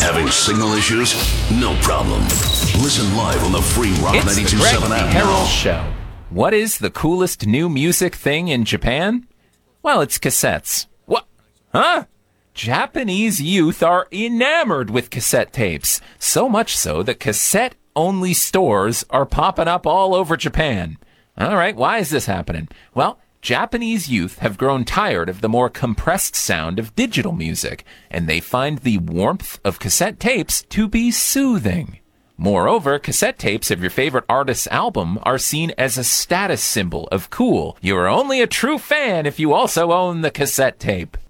Having signal issues? No problem. Listen live on the free Rock It's the 92.7 Greg app Harrell now. Show. What is the coolest new music thing in Japan? Well, it's cassettes. What? Huh? Japanese youth are enamored with cassette tapes. So much so that cassette-only stores are popping up all over Japan. All right, why is this happening? Well, Japanese youth have grown tired of the more compressed sound of digital music, and they find the warmth of cassette tapes to be soothing. Moreover, cassette tapes of your favorite artist's album are seen as a status symbol of cool. You are only a true fan if you also own the cassette tape.